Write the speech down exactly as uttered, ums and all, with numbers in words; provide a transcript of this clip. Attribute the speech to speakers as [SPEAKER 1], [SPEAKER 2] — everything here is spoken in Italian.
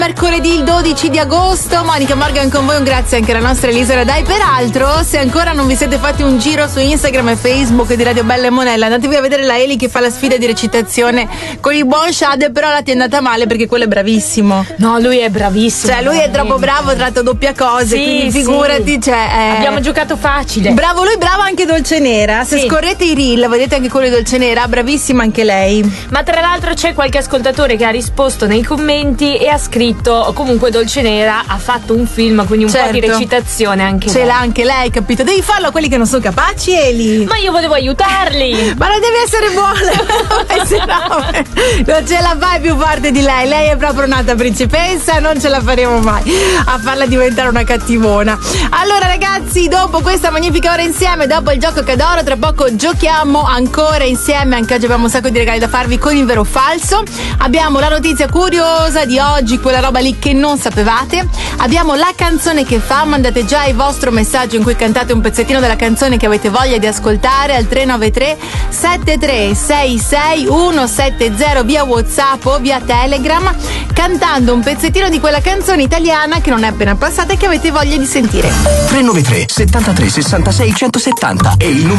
[SPEAKER 1] Mercoledì il dodici di agosto, Monica Morgan con voi, un grazie anche alla nostra Elisa Radai. Peraltro, se ancora non vi siete fatti un giro su Instagram e Facebook di Radio Bella e Monella, andatevi a vedere la Eli che fa la sfida di recitazione con il buon Shade, però la ti è andata male perché quello è bravissimo.
[SPEAKER 2] No, lui è bravissimo.
[SPEAKER 1] Cioè, lui è troppo bravo, tratto doppia cose,
[SPEAKER 2] sì,
[SPEAKER 1] quindi figurati,
[SPEAKER 2] sì.
[SPEAKER 1] Cioè, eh...
[SPEAKER 2] abbiamo giocato facile.
[SPEAKER 1] Bravo lui, bravo anche Dolcenera. Se
[SPEAKER 2] sì.
[SPEAKER 1] scorrete i reel, vedete anche quello di Dolcenera, bravissima anche lei.
[SPEAKER 2] Ma tra l'altro c'è qualche ascoltatore che ha risposto nei commenti e ha scritto comunque Dolcenera ha fatto un film, quindi un
[SPEAKER 1] certo.
[SPEAKER 2] po' di recitazione anche
[SPEAKER 1] Ce
[SPEAKER 2] lei.
[SPEAKER 1] l'ha anche lei, capito? Devi farlo a quelli che non sono capaci, Eli.
[SPEAKER 2] Ma io volevo aiutarli.
[SPEAKER 1] Ma non devi essere buona. Se no, non ce la fai più forte di lei. Lei è proprio nata principessa, non ce la faremo mai a farla diventare una cattivona. Allora ragazzi, dopo questa magnifica ora insieme, dopo il gioco che adoro, tra poco giochiamo ancora insieme, anche oggi abbiamo un sacco di regali da farvi con il vero o falso. Abbiamo la notizia curiosa di oggi, quella roba lì che non sapevate. Abbiamo la canzone che fa, mandate già il vostro messaggio in cui cantate un pezzettino della canzone che avete voglia di ascoltare al tre nove tre sette tre sei sei uno sette zero via WhatsApp o via Telegram, cantando un pezzettino di quella canzone italiana che non è appena passata e che avete voglia di sentire.
[SPEAKER 3] tre nove tre settantatré sessantasei centosettanta è il numero